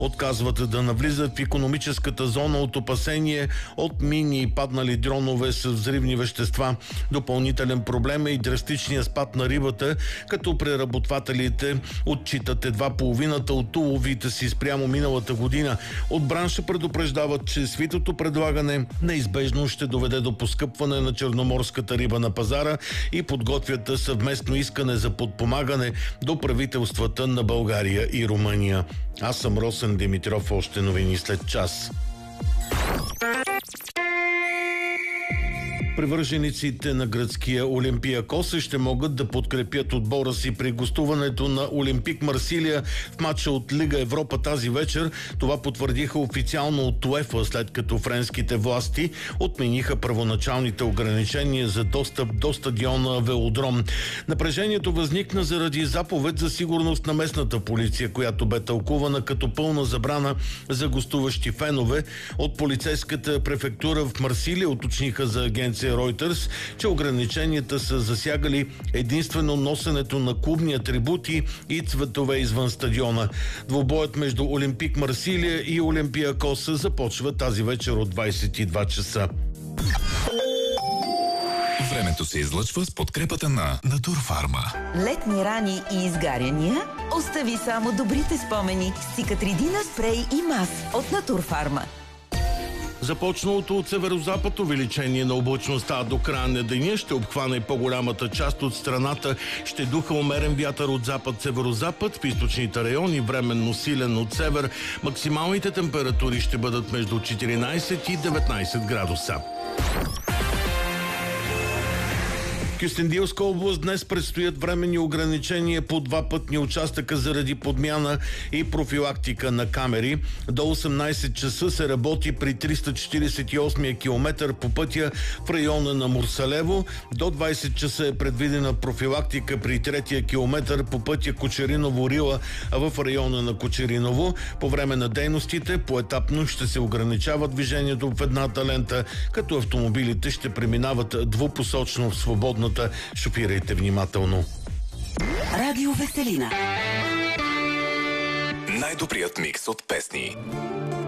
отказват да навлизат в икономическата зона от опасение от мини и паднали дронове с взривни вещества. Допълнителен проблем е и драстичния спад на рибата, като преработвателите отчитат едва половината от уловите си спрямо миналата година. От бранша предупреждават, че свитото предлагане неизбежно ще доведе до поскъпване на черноморската риба на пазара и подготвят съвместно искане за подпомагане до правителствата на България и Румъния. Аз съм Росен Димитров, още новини след час. Привържениците на гръцкия Олимпиакос ще могат да подкрепят отбора си при гостуването на Олимпик Марсилия в матча от Лига Европа тази вечер. Това потвърдиха официално от УЕФА, след като френските власти отмениха първоначалните ограничения за достъп до стадиона Велодром. Напрежението възникна заради заповед за сигурност на местната полиция, която бе тълкувана като пълна забрана за гостуващи фенове. От полицейската префектура в Марсилия уточниха за агенция Reuters, че ограниченията са засягали единствено носенето на клубни атрибути и цветове извън стадиона. Двубоят между Олимпик Марсилия и Олимпиакос започва тази вечер от 22 часа. Времето се излъчва с подкрепата на Натурфарма. Летни рани и изгаряния? Остави само добрите спомени с Цикатридина спрей и мас от Натурфарма. Започналото от северозапад увеличение на облачността до края на деня ще обхване по-голямата част от страната. Ще духа умерен вятър от запад-северозапад, в източните райони временно силен от север. Максималните температури ще бъдат между 14 и 19 градуса. Кюстендилска област днес предстоят временни ограничения по два пътни участъка заради подмяна и профилактика на камери. До 18 часа се работи при 348 км по пътя в района на Мурсалево. До 20 часа е предвидена профилактика при 3 км по пътя Кочериново-Рила, а в района на Кочериново. По време на дейностите поетапно ще се ограничава движението в едната лента, като автомобилите ще преминават двупосочно в свободната. Шофирайте внимателно. Радио Веселина. Най-добрият микс от песни.